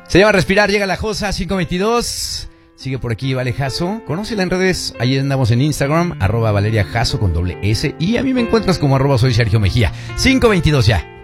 Se llama Respirar, llega la Josa 522. Sigue por aquí Vale Jasso. Conócela en redes, ahí andamos en Instagram, @Valeria Jasso con doble S. Y a mí me encuentras como @soy Sergio Mejía. 522 ya.